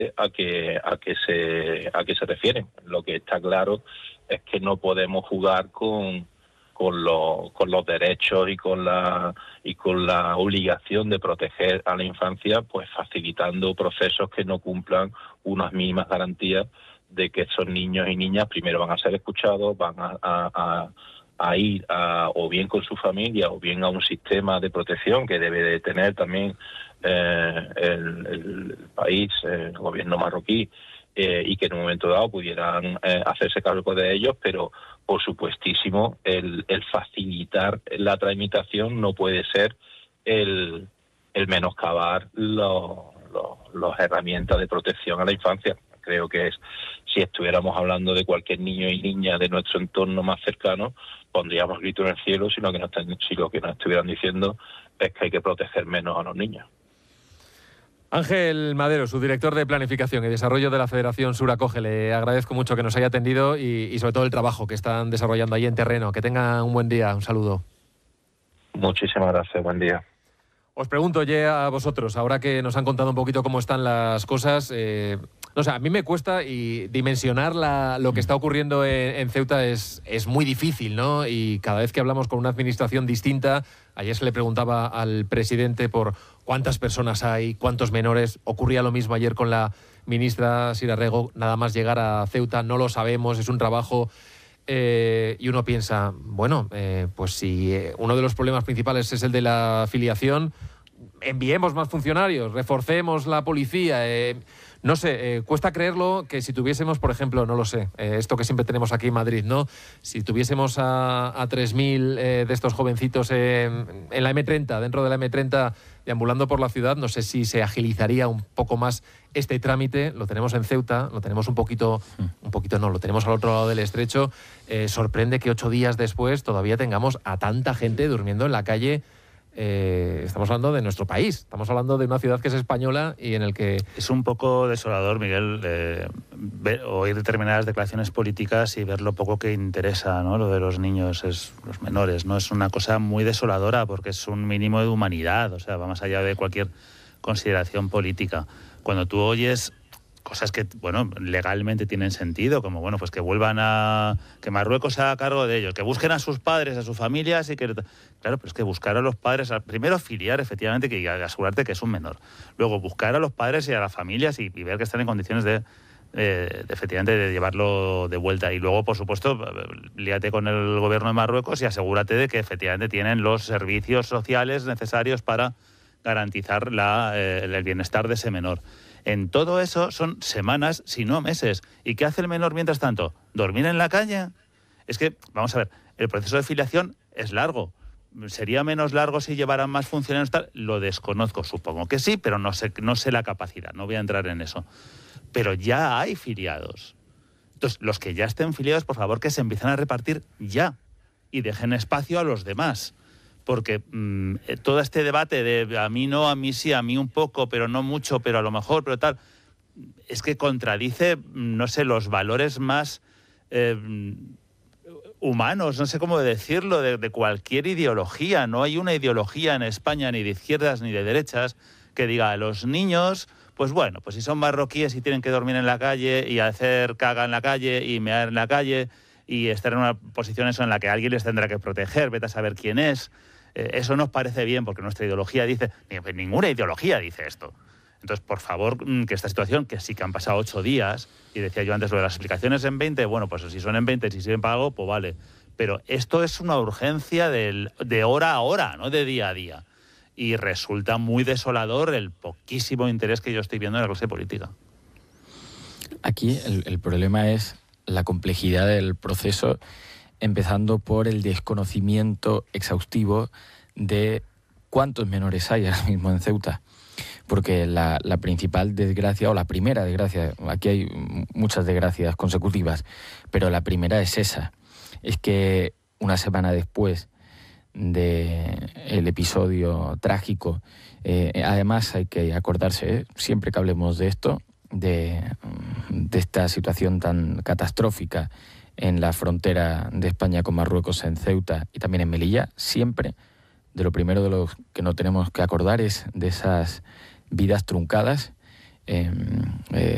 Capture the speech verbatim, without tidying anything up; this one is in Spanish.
a que a que se a que se refieren. Lo que está claro es que no podemos jugar con con los con los derechos y con la y con la obligación de proteger a la infancia, pues facilitando procesos que no cumplan unas mínimas garantías de que esos niños y niñas primero van a ser escuchados, van a, a, a, a ir a, o bien con su familia o bien a un sistema de protección que debe de tener también eh, el, el país, el gobierno marroquí, eh, y que en un momento dado pudieran eh, hacerse cargo de ellos, pero por supuestísimo el, el facilitar la tramitación no puede ser el, el menoscabar los, los, las herramientas de protección a la infancia. Creo que es, si estuviéramos hablando de cualquier niño y niña de nuestro entorno más cercano, pondríamos grito en el cielo, sino que nos, si lo que nos estuvieran diciendo es que hay que proteger menos a los niños. Ángel Madero, su director de Planificación y Desarrollo de la Federación Sur Acoge, le agradezco mucho que nos haya atendido y, y sobre todo el trabajo que están desarrollando ahí en terreno. Que tenga un buen día, un saludo. Muchísimas gracias, buen día. Os pregunto ya a vosotros, ahora que nos han contado un poquito cómo están las cosas, eh, no sé, a mí me cuesta y dimensionar la, lo que está ocurriendo en, en Ceuta es, es muy difícil, ¿no? Y cada vez que hablamos con una administración distinta, ayer se le preguntaba al presidente por cuántas personas hay, cuántos menores, ocurría lo mismo ayer con la ministra Sira Rego, nada más llegar a Ceuta, no lo sabemos, es un trabajo... Eh, y uno piensa, bueno, eh, pues si eh, uno de los problemas principales es el de la afiliación, enviemos más funcionarios, reforcemos la policía. Eh, no sé, eh, cuesta creerlo que si tuviésemos, por ejemplo, no lo sé, eh, esto que siempre tenemos aquí en Madrid, ¿no? Si tuviésemos a, a tres mil eh, de estos jovencitos en, en la eme treinta, dentro de la eme treinta, deambulando por la ciudad, no sé si se agilizaría un poco más este trámite. Lo tenemos en Ceuta, lo tenemos un poquito, un poquito no, lo tenemos al otro lado del estrecho. Eh, sorprende que ocho días después todavía tengamos a tanta gente durmiendo en la calle. Eh, estamos hablando de nuestro país, estamos hablando de una ciudad que es española y en el que... Es un poco desolador, Miguel, eh, ver, oír determinadas declaraciones políticas y ver lo poco que interesa, ¿no? Lo de los niños, es, los menores, ¿no? Es una cosa muy desoladora porque es un mínimo de humanidad, o sea, va más allá de cualquier consideración política. Cuando tú oyes cosas que, bueno, legalmente tienen sentido, como, bueno, pues que vuelvan a... que Marruecos se haga cargo de ellos, que busquen a sus padres, a sus familias y que... Claro, pero es que buscar a los padres... Primero filiar, efectivamente, que asegurarte que es un menor. Luego buscar a los padres y a las familias y, y ver que están en condiciones de, eh, de, efectivamente, de llevarlo de vuelta. Y luego, por supuesto, líate con el gobierno de Marruecos y asegúrate de que, efectivamente, tienen los servicios sociales necesarios para garantizar la, eh, el bienestar de ese menor. En todo eso son semanas, si no meses. ¿Y qué hace el menor mientras tanto? ¿Dormir en la calle? Es que, vamos a ver, el proceso de filiación es largo. ¿Sería menos largo si llevaran más funcionarios? Tal? Lo desconozco, supongo que sí, pero no sé, no sé la capacidad, no voy a entrar en eso. Pero ya hay filiados. Entonces, los que ya estén filiados, por favor, que se empiecen a repartir ya y dejen espacio a los demás. Porque mmm, todo este debate de a mí no, a mí sí, a mí un poco, pero no mucho, pero a lo mejor, pero tal, es que contradice, no sé, los valores más eh, humanos, no sé cómo decirlo, de, de cualquier ideología. No hay una ideología en España, ni de izquierdas ni de derechas, que diga a los niños, pues bueno, pues si son marroquíes y tienen que dormir en la calle y hacer caga en la calle y mear en la calle y estar en una posición eso en la que alguien les tendrá que proteger, vete a saber quién es. Eh, eso nos parece bien porque nuestra ideología dice, ni, ninguna ideología dice esto. Entonces, por favor, que esta situación, que sí que han pasado ocho días, y decía yo antes lo de las explicaciones en veinte, bueno, pues si son en veinte, si sirven para algo, pues vale. Pero esto es una urgencia del, de hora a hora, no de día a día. Y resulta muy desolador el poquísimo interés que yo estoy viendo en la clase política. Aquí el, el problema es la complejidad del proceso, empezando por el desconocimiento exhaustivo de cuántos menores hay ahora mismo en Ceuta. Porque la, la principal desgracia, o la primera desgracia, aquí hay muchas desgracias consecutivas, pero la primera es esa, es que una semana después del episodio trágico, eh, además hay que acordarse, ¿eh? siempre que hablemos de esto, de, de esta situación tan catastrófica en la frontera de España con Marruecos, en Ceuta y también en Melilla, siempre de lo primero de lo que no tenemos que acordar es de esas vidas truncadas, eh, eh,